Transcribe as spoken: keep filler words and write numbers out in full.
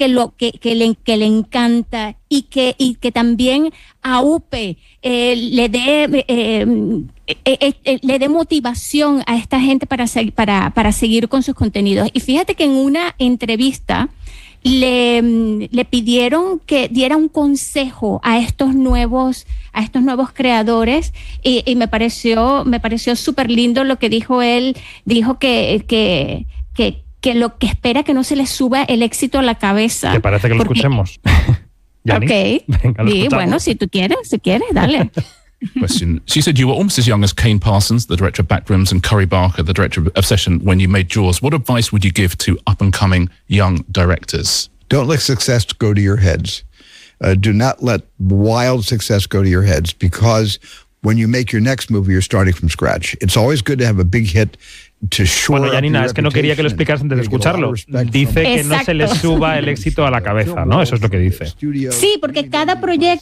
que lo que, que le que le encanta y que y que también aupe eh, le dé eh, eh, eh, eh, le dé motivación a esta gente para para para seguir con sus contenidos. Y fíjate que en una entrevista le, le pidieron que diera un consejo a estos nuevos a estos nuevos creadores y, y me pareció me pareció súper lindo lo que dijo él. Dijo que que que que lo que espera que no se le suba el éxito a la cabeza. ¿Te parece que lo porque... escuchemos? Ok. Venga, sí, bueno, si tú quieres, si quieres, dale. Question. She said you were almost as young as Kane Parsons, the director of Backrooms, and Curry Barker, the director of Obsession, when you made Jaws. What advice would you give to up-and-coming young directors? Don't let success go to your heads. Uh, do not let wild success go to your heads, because when you make your next movie, you're starting from scratch. It's always good to have a big hit. Bueno, Janina, es que no quería que lo explicaras antes de escucharlo. Dice que no se le suba el éxito a la cabeza, ¿no? Eso es lo que dice. Sí, porque cada proyecto